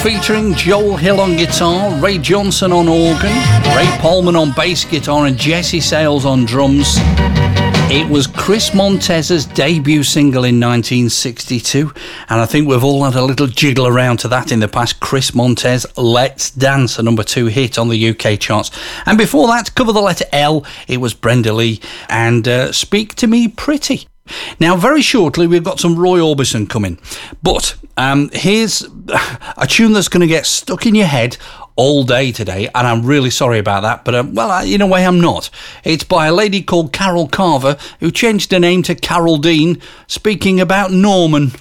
featuring Joel Hill on guitar, Ray Johnson on organ, Ray Polman on bass guitar and Jesse Sales on drums. It was Chris Montez's debut single in 1962, and I think we've all had a little jiggle around to that in the past. Chris Montez, Let's Dance, a number 2 hit on the UK charts. And before that, cover the letter L, it was Brenda Lee and Speak to Me Pretty. Now, very shortly, we've got some Roy Orbison coming, but here's a tune that's going to get stuck in your head all day today, and I'm really sorry about that, but in a way I'm not. It's by a lady called Carol Carver, who changed her name to Carol Dean, speaking about Norman.